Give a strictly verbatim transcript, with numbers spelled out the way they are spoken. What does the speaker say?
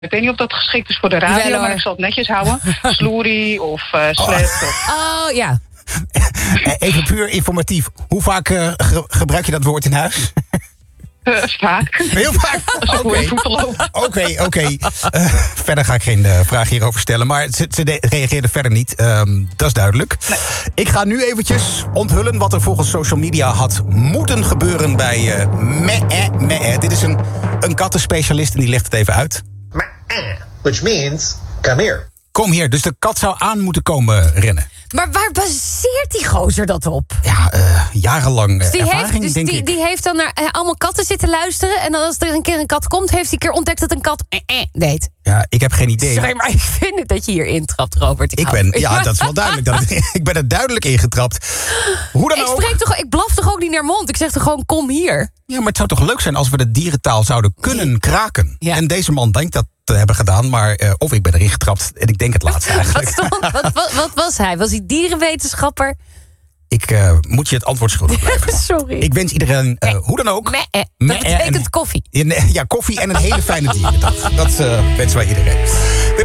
Ik weet niet of dat geschikt is voor de radio, Wel, maar hoor. ik zal het netjes houden. Sloerie of uh, slet. Of... Oh, ja. Even puur informatief. Hoe vaak uh, ge- gebruik je dat woord in huis? Uh, vaak. Heel vaak? Als ik voor je voeten loop. Oké, oké. Uh, Verder ga ik geen uh, vraag hierover stellen. Maar ze, ze de- reageerde verder niet. Um, dat is duidelijk. Nee. Ik ga nu eventjes onthullen wat er volgens social media had moeten gebeuren bij uh, Meh Meh. Dit is een, een kattenspecialist en die legt het even uit. Which means, come here. Kom hier, dus de kat zou aan moeten komen rennen. Maar waar baseert die gozer dat op? Ja, uh, jarenlang uh, Dus die, ervaring, heeft, dus denk die, ik. die heeft dan naar eh, allemaal katten zitten luisteren. En dan als er een keer een kat komt, heeft hij een keer ontdekt dat een kat eh, eh, deed. Ja, ik heb geen idee. Sorry, maar ik vind het dat je hier intrapt, Robert. Ik ben, ja, dat is wel duidelijk. Dat het, ik ben er duidelijk ingetrapt. Hoe dan Ik, ook. spreek toch, ik blaf toch ook niet naar mond? Ik zeg toch gewoon, kom hier. Ja, maar het zou toch leuk zijn als we de dierentaal zouden kunnen kraken. Ja. En deze man denkt dat te hebben gedaan, maar uh, of ik ben erin getrapt en ik denk het laatste Wat, eigenlijk. stond, wat, wat, wat was hij? Was hij dierenwetenschapper? Ik uh, moet je het antwoord schuldig blijven. Sorry. Ik wens iedereen, uh, hoe dan ook... Meh, eh. meh, Dat betekent en- koffie. Ja, koffie en een hele fijne dieren. Dat, dat uh, wensen wij iedereen.